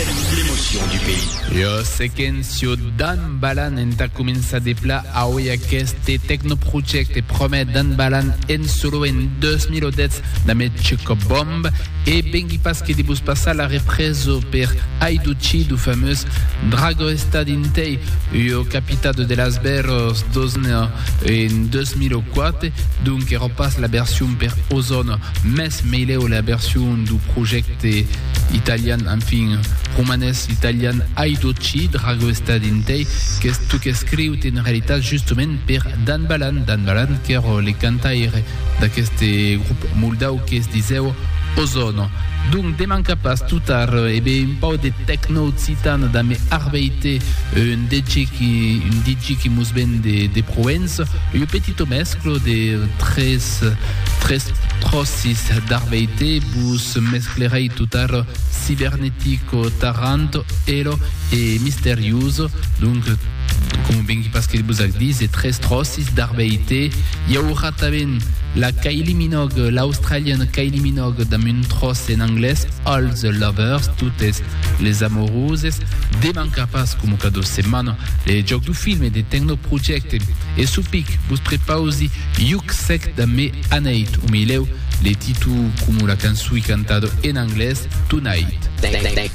l'émotion du pays. Io sequencio Dan Balan enta comença de pla avui aquest Tecnoproject promet Dan Balan en solo en 2010 da Mexico Bomb e bengi pas que debus passar la represo per Aiducci du fameux Drago Estad Intei io capitado de las Berros en 2004 donc repasse la version per Ozone mes meileo la version du progetto italian enfin romanes italian Aiducci Drago Estad Intei che tu che scriu in realtà justament per Dan Balan che ero le cantaire d'aqueste grup moldau che es diseu Ozone. Donc, demande capaz tutar un peu de techno citan da me arbeite un DJ qui mus ben de Provence un petit mesclo de tres trossis d'arbeite bus mesclerei tutar cibernetico taranto elo e misterioso donc comme ben qui parce que vous a dit c'est tres trossis d'arbeite y aura taben la Kylie Minogue, l'Australienne Kylie Minogue dans une trosse en anglais, All the Lovers, toutes les amoureuses, des mancapas comme cadeau semana, les jeux du film et des technoprojects, et sous pic, vous préparez aussi Yuk Sek da me Anait, ou mileu, les titres comme la canzone cantado en anglais, Tonight.